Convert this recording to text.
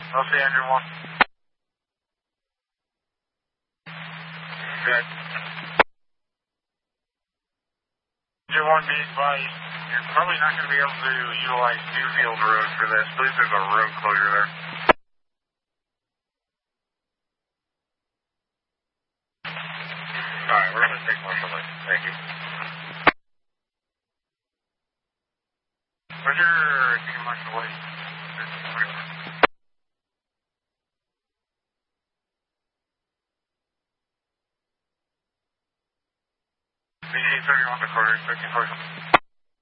I'll see Andrew 1. Good. Andrew 1, be advised, you're probably not going to be able to utilize Newfield Road for this. I believe there's a road closure there. Alright, we're going to take Marshall Lane. Thank you. Roger, taking Marshall Lane. VA 30 on the corner, expecting Marshall.